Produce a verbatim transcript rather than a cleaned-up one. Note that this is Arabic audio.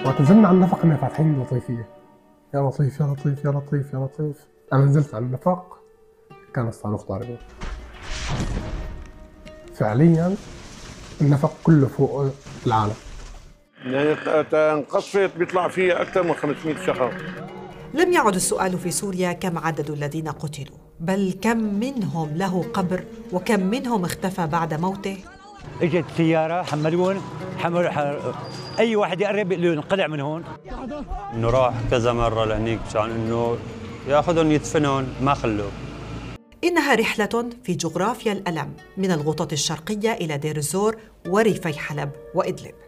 وقت نزلنا على النفق كنا فاتحين لطيفية، يا لطيف يا لطيف يا لطيف يا لطيف. أنا نزلت على النفق كان الصاروخ ضاربه. فعليا النفق كله فوق العالم. يعني انقصفت بيطلع فيها أكثر من خمسمئة شخص. لم يعد السؤال في سوريا كم عدد الذين قتلوا، بل كم منهم له قبر وكم منهم اختفى بعد موته. اجت سيارة حملون حمل حر... أي واحد يقرب يقول له انقلع من هون. إنه راح كذا مرة لهنيك مشان إنه ياخذهم يدفنهم ما خلوه. إنها رحلة في جغرافيا الألم من الغوطة الشرقية إلى دير الزور وريفي حلب وإدلب.